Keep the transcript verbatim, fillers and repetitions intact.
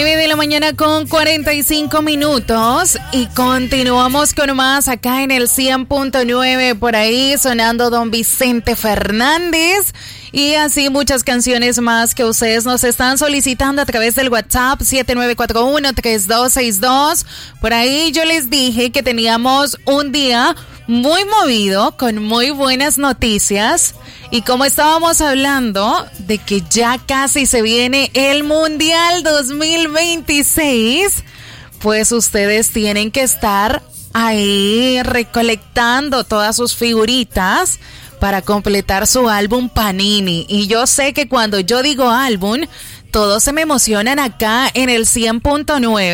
nueve de la mañana con cuarenta y cinco minutos y continuamos con más acá en el cien punto nueve, por ahí sonando Don Vicente Fernández y así muchas canciones más que ustedes nos están solicitando a través del WhatsApp siete nueve cuatro uno, tres dos seis dos. Por ahí yo les dije que teníamos un día muy movido con muy buenas noticias. Y como estábamos hablando de que ya casi se viene el Mundial dos mil veintiséis, pues ustedes tienen que estar ahí recolectando todas sus figuritas para completar su álbum Panini. Y yo sé que cuando yo digo álbum, todos se me emocionan acá en el cien punto nueve.